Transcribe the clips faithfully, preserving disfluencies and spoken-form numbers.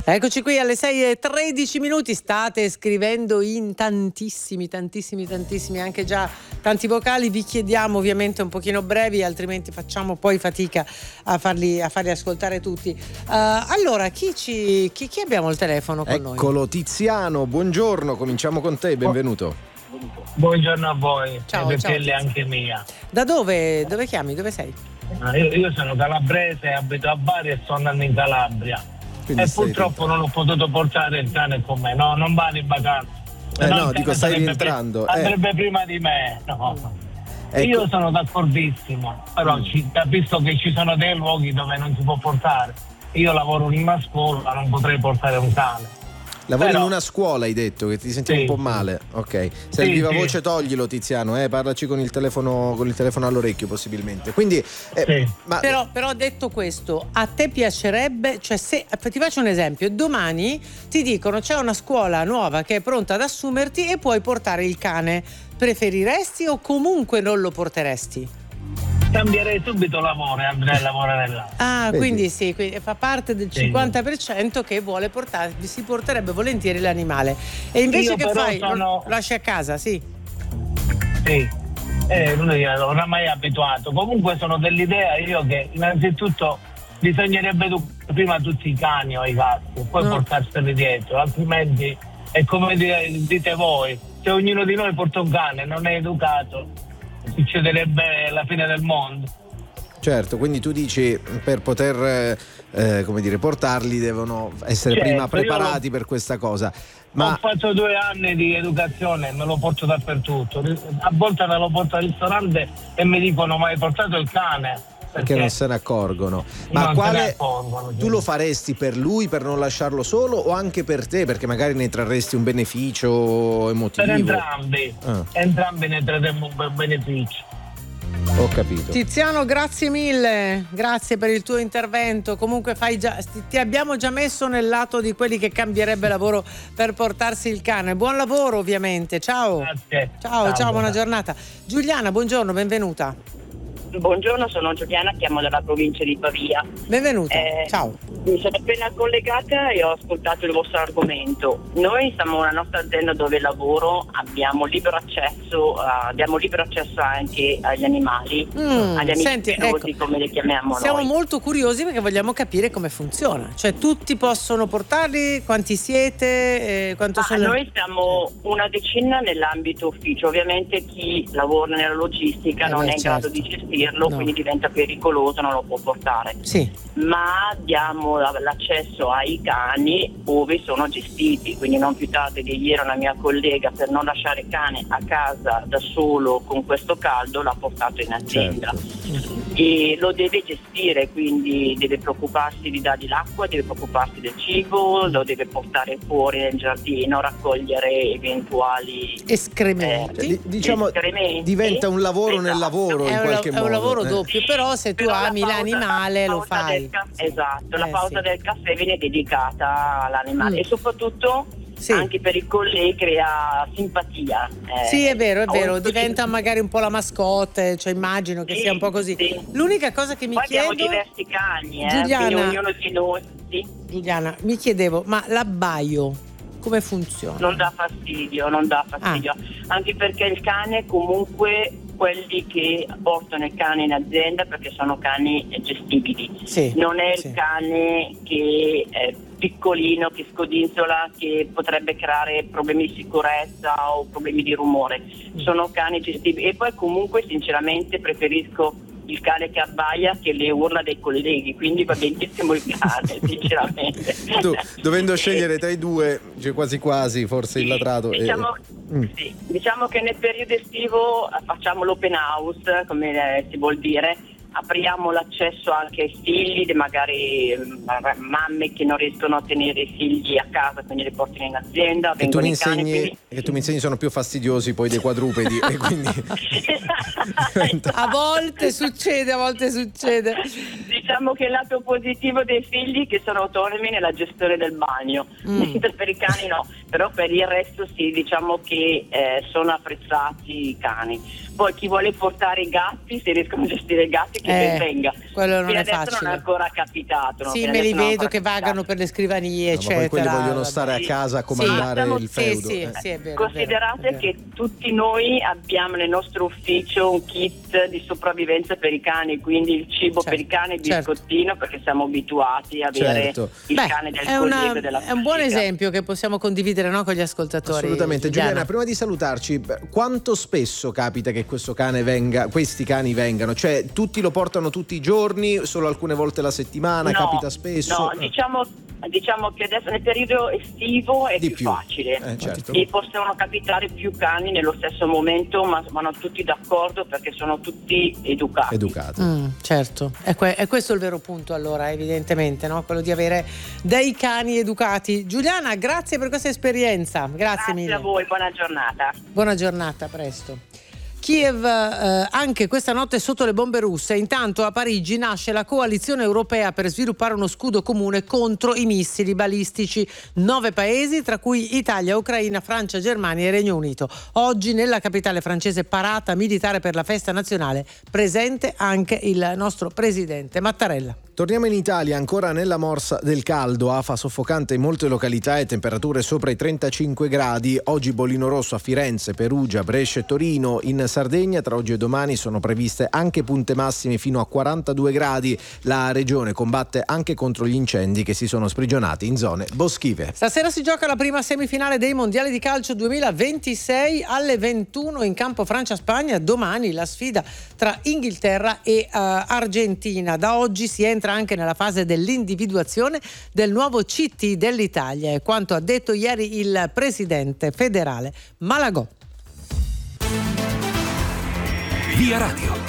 Eccoci qui alle sei e tredici minuti, state scrivendo in tantissimi, tantissimi, tantissimi, anche già tanti vocali. Vi chiediamo ovviamente un pochino brevi, altrimenti facciamo poi fatica a farli, a farli ascoltare tutti. Uh, allora, chi, ci, chi, chi abbiamo al telefono con noi? Eccolo, Tiziano, buongiorno, cominciamo con te, benvenuto. Buongiorno a voi, ciao, e ciao, pelle anche mia. Da dove, dove chiami? Dove sei? Ah, io, io sono calabrese, abito a Bari e sto andando in Calabria. Quindi e purtroppo non ho potuto portare il cane con me, no, non vado in vacanza. Eh no, no dico, stai rientrando. Pri- eh. andrebbe prima di me, no. Ecco. Io sono d'accordissimo, però mm. ci, capisco che ci sono dei luoghi dove non si può portare. Io lavoro in una scuola, non potrei portare un cane. Lavori Però, in una scuola, hai detto, che ti senti sì, un po' male. Ok. Se sì, il viva sì. voce toglilo, Tiziano, eh, parlaci con il telefono con il telefono all'orecchio possibilmente. Quindi eh, sì. ma... Però, però detto questo, a te piacerebbe, cioè se ti faccio un esempio, domani ti dicono c'è una scuola nuova che è pronta ad assumerti e puoi portare il cane, preferiresti o comunque non lo porteresti? Cambierei subito lavoro e andrei a lavorare là. Ah, Vedi. quindi sì, quindi fa parte del Sì. cinquanta per cento che vuole portare, si porterebbe volentieri l'animale. E invece Io che però fai? sono- Lo lasci a casa, sì. Sì, eh, non è oramai abituato. Comunque sono dell'idea io che innanzitutto bisognerebbe educare prima tutti i cani o i gatti, poi No. portarseli dietro, altrimenti è come di- dite voi, se ognuno di noi porta un cane e non è educato, succederebbe la fine del mondo. Certo, quindi tu dici per poter eh, come dire, portarli devono essere Certo, prima io preparati lo- per questa cosa. Ho Ma fatto due anni di educazione, me lo porto dappertutto. A volte me lo porto al ristorante e mi dicono ma hai portato il cane? perché non se ne accorgono. Ma non se quale ne accorgono, tu sì. lo faresti per lui, per non lasciarlo solo, o anche per te, perché magari ne trarresti un beneficio emotivo? Per entrambi, Ah. entrambi ne trarremo un beneficio. Ho capito. Tiziano, grazie mille, grazie per il tuo intervento. Comunque fai già, ti abbiamo già messo nel lato di quelli che cambierebbe lavoro per portarsi il cane. Buon lavoro ovviamente, ciao. Grazie. Ciao, ciao, Ciao, buona buona. giornata. Giuliana, buongiorno, benvenuta. Buongiorno, sono Giuliana, chiamo dalla provincia di Pavia. Benvenuta, Eh, ciao. Mi sono appena collegata e ho ascoltato il vostro argomento. Noi siamo una nostra azienda dove lavoro, abbiamo libero accesso, uh, abbiamo libero accesso anche agli animali, Mm, agli amici senti, pelosi, ecco, come li chiamiamo siamo noi. molto curiosi perché vogliamo capire come funziona. Cioè tutti possono portarli, quanti siete, eh, quanto Ma sono... noi siamo una decina nell'ambito ufficio, ovviamente chi lavora nella logistica Eh non beh, è in certo. grado di gestirlo, No. quindi diventa pericoloso, non lo può portare. Sì. Ma diamo la- l'accesso ai cani ove sono gestiti, quindi non più tardi di ieri una mia collega, per non lasciare il cane a casa da solo con questo caldo, l'ha portato in azienda. Certo. E lo deve gestire, quindi deve preoccuparsi di dargli l'acqua, deve preoccuparsi del cibo, lo deve portare fuori nel giardino, raccogliere eventuali Escrementi. Cioè, di- diciamo escrementi. diventa un lavoro nel Esatto. lavoro È in un, qualche è modo. un lavoro eh. doppio, però se tu Però la ami pausa- l'animale la lo pausa fai. del caffè- esatto, la Eh, pausa sì. del caffè viene dedicata all'animale Mm. e soprattutto Sì. anche per i colleghi crea simpatia. Eh, Sì, è vero, è vero, oltre- diventa magari un po' la mascotte, cioè immagino che Sì, sia un po' così. sì. L'unica cosa che mi Poi abbiamo chiedo, diversi cani, eh, Giuliana- quindi ognuno di noi sì, Giuliana, mi chiedevo, ma l'abbaio come funziona? non dà fastidio, non dà fastidio, Ah. anche perché il cane comunque quelli che portano il cane in azienda perché sono cani gestibili, Sì, non è sì. il cane che è piccolino, che scodinzola, che potrebbe creare problemi di sicurezza o problemi di rumore, sono cani gestibili. E poi comunque sinceramente preferisco il cane che abbaia che le urla dei colleghi, quindi va benissimo il cane sinceramente. Tu, dovendo scegliere tra i due, cioè quasi quasi, forse il latrato. e- Diciamo, Mm. sì, diciamo che nel periodo estivo eh, facciamo l'open house, come eh, si vuol dire, apriamo l'accesso anche ai figli, di magari eh, mamme che non riescono a tenere i figli a casa, quindi li portano in azienda, Che tu, vengono mi i cani. insegni, Quindi... che tu mi insegni sono più fastidiosi poi dei quadrupedi e quindi A volte succede, a volte succede. Diciamo che il lato positivo dei figli è che sono autonomi nella gestione del bagno, mm. mentre per i cani no, però per il resto sì, diciamo che eh, sono apprezzati i cani. Poi chi vuole portare i gatti, se riescono a gestire i gatti, che eh, ben venga. Quello non Fino è adesso facile. non è ancora capitato. No? Sì, Fino me li vedo che capitato. vagano per le scrivanie, No, eccetera. ma poi quelli vogliono Vabbè. stare a casa a comandare Sì, il sì, feudo. sì, eh. sì, è vero, Considerate è vero, è vero. che tutti noi abbiamo nel nostro ufficio un kit di sopravvivenza per i cani, quindi il cibo Certo, per i cani, il certo. biscottino, perché siamo abituati a avere Certo. il Beh, cane del è, una- collega della è un buon fatica. esempio che possiamo condividere, no, con gli ascoltatori. Assolutamente. Giuliana. Giuliana, prima di salutarci, quanto spesso capita che questo cane venga, questi cani vengano? Cioè, tutti lo portano tutti i giorni, solo alcune volte alla settimana? No, Capita spesso? No, diciamo, diciamo che adesso nel periodo estivo è Di più, più. facile Eh, certo. e possono capitare più cani nello stesso momento, ma vanno tutti d'accordo perché sono tutti educati. Educati. Mm, certo, è, que- è questo il vero punto, allora, evidentemente, no? Quello di avere dei cani educati. Giuliana, grazie per questa esperienza. Grazie, Grazie mille. a voi, buona giornata. Buona giornata, a presto. Kiev eh, anche questa notte sotto le bombe russe. Intanto a Parigi nasce la coalizione europea per sviluppare uno scudo comune contro i missili balistici. Nove paesi, tra cui Italia, Ucraina, Francia, Germania e Regno Unito. Oggi nella capitale francese parata militare per la festa nazionale, presente anche il nostro presidente Mattarella. Torniamo in Italia, ancora nella morsa del caldo, afa soffocante in molte località e temperature sopra i trentacinque gradi. Oggi bollino rosso a Firenze, Perugia, Brescia e Torino. In Sardegna tra oggi e domani sono previste anche punte massime fino a quarantadue gradi. La regione combatte anche contro gli incendi che si sono sprigionati in zone boschive. Stasera si gioca la prima semifinale dei mondiali di calcio duemilaventisei alle ventuno in campo Francia-Spagna. Domani la sfida tra Inghilterra e uh, Argentina. Da oggi si entra anche nella fase dell'individuazione del nuovo C T dell'Italia, è quanto ha detto ieri il presidente federale Malagò. Via Radio.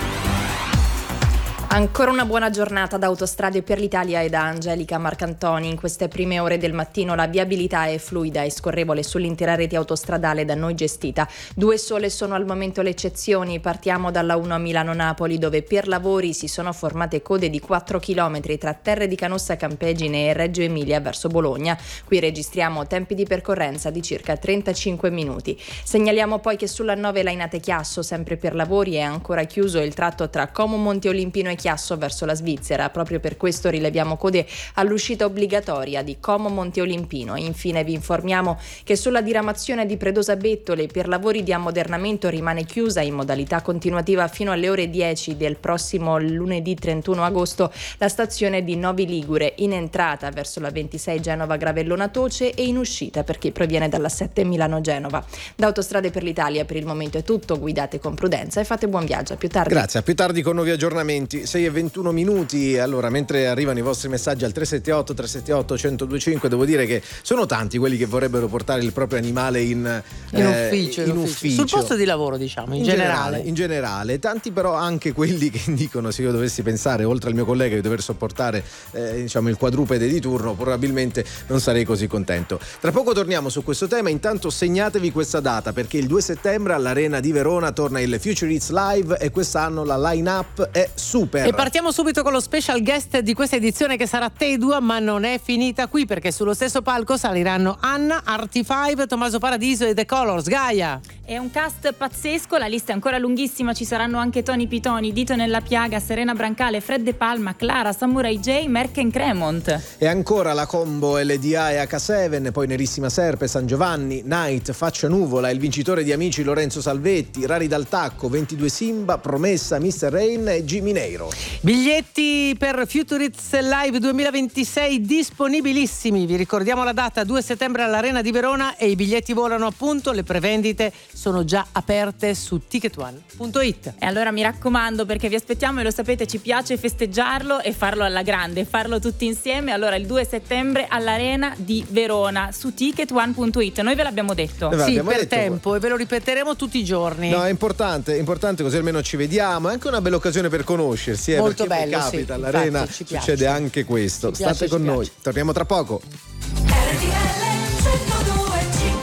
Ancora una buona giornata da Autostrade per l'Italia e da Angelica Marcantoni. In queste prime ore del mattino la viabilità è fluida e scorrevole sull'intera rete autostradale da noi gestita. Due sole sono al momento le eccezioni. Partiamo dalla uno a Milano-Napoli, dove per lavori si sono formate code di quattro chilometri tra Terre di Canossa Campegine e Reggio Emilia verso Bologna. Qui registriamo tempi di percorrenza di circa trentacinque minuti. Segnaliamo poi che sulla nove Lainate Chiasso, sempre per lavori, è ancora chiuso il tratto tra Como Monte Olimpino e Chiasso verso la Svizzera. Proprio per questo rileviamo code all'uscita obbligatoria di Como Monte Olimpino. Infine vi informiamo che sulla diramazione di Predosa Bettole per lavori di ammodernamento rimane chiusa in modalità continuativa fino alle ore dieci del prossimo lunedì trentuno agosto la stazione di Novi Ligure, in entrata verso la ventisei Genova Gravellona Toce e in uscita per chi proviene dalla sette Milano Genova. Da Autostrade per l'Italia per il momento è tutto, guidate con prudenza e fate buon viaggio. A più tardi. Grazie, a più tardi con nuovi aggiornamenti. sei e ventuno minuti. Allora, mentre arrivano i vostri messaggi al tre sette otto tre sette otto uno zero due cinque, devo dire che sono tanti quelli che vorrebbero portare il proprio animale in, in, eh, ufficio, in, in ufficio. ufficio. Sul posto di lavoro, diciamo, in, in generale. generale. In generale, tanti però anche quelli che dicono: se io dovessi pensare, oltre al mio collega, di dover sopportare eh, diciamo il quadrupede di turno, probabilmente non sarei così contento. Tra poco torniamo su questo tema, intanto segnatevi questa data perché il due settembre all'Arena di Verona torna il Future Hits Live e quest'anno la line-up è super. E partiamo subito con lo special guest di questa edizione, che sarà Tedua, ma non è finita qui, perché sullo stesso palco saliranno Anna, Arti cinque, Tommaso Paradiso e The Colors. Gaia. È un cast pazzesco, la lista è ancora lunghissima, ci saranno anche Tony Pitoni, Dito Nella Piaga, Serena Brancale, Fred De Palma, Clara, Samurai J, Merken Cremont. E ancora la combo L D A e H sette, poi Nerissima Serpe, San Giovanni, Night, Faccia Nuvola, il vincitore di Amici Lorenzo Salvetti, Rari dal Tacco, ventidue Simba, Promessa, mister Rain e Jimmy Neiro. Biglietti per Future Hits Live duemilaventisei disponibilissimi. Vi ricordiamo la data: due settembre all'Arena di Verona, e i biglietti volano appunto. Le prevendite sono già aperte su ticket one punto it. E allora mi raccomando, perché vi aspettiamo e lo sapete, ci piace festeggiarlo e farlo alla grande, farlo tutti insieme. Allora il due settembre all'Arena di Verona su ticket one punto it. Noi ve l'abbiamo detto. Eh, Sì, abbiamo per detto- tempo, e ve lo ripeteremo tutti i giorni. No, è importante, è importante, così almeno ci vediamo. È anche una bella occasione per conoscersi, eh, Molto perché bello, poi sì, capita all'Arena, infatti, ci piace. succede anche questo. Ci piace, State con ci noi, piace. torniamo tra poco. R T L centodue e cinque.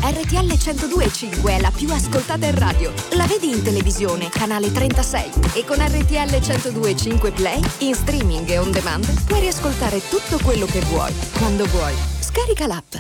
R T L centodue e cinque è la più ascoltata in radio. La vedi in televisione, canale trentasei. E con R T L centodue e cinque Play, in streaming e on demand, puoi riascoltare tutto quello che vuoi, quando vuoi. Scarica l'app.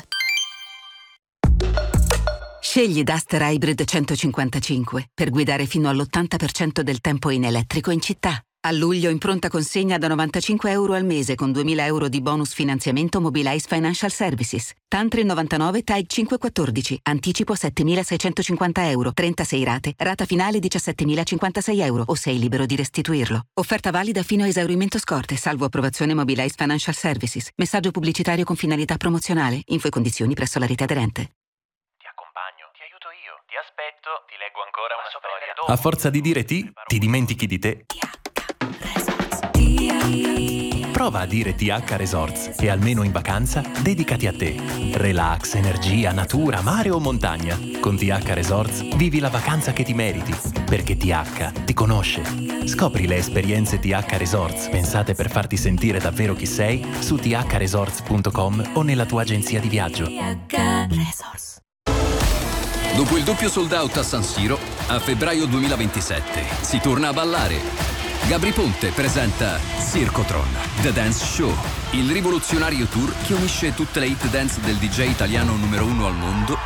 Scegli Duster Hybrid centocinquantacinque per guidare fino all'ottanta per cento del tempo in elettrico in città. A luglio in pronta consegna da novantacinque euro al mese con duemila euro di bonus finanziamento Mobilize Financial Services. Tantri novantanove T A I cinquecentoquattordici. Anticipo settemilaseicentocinquanta euro. trentasei rate. Rata finale diciassettemilacinquantasei euro o sei libero di restituirlo. Offerta valida fino a esaurimento scorte, salvo approvazione Mobilize Financial Services. Messaggio pubblicitario con finalità promozionale. Info e condizioni presso la rete aderente. Ti accompagno, ti aiuto io, ti aspetto, ti leggo ancora una storia. A forza di dire ti, ti dimentichi di te. Prova a dire T H Resorts e almeno in vacanza dedicati a te. Relax, energia, natura, mare o montagna. Con T H Resorts vivi la vacanza che ti meriti, perché T H ti conosce. Scopri le esperienze T H Resorts pensate per farti sentire davvero chi sei su t h resorts punto com o nella tua agenzia di viaggio. T H Resorts. Dopo il doppio sold out a San Siro, a febbraio duemilaventisette si torna a ballare. Gabri Ponte presenta Circotron, The Dance Show, il rivoluzionario tour che unisce tutte le hit dance del D J italiano numero uno al mondo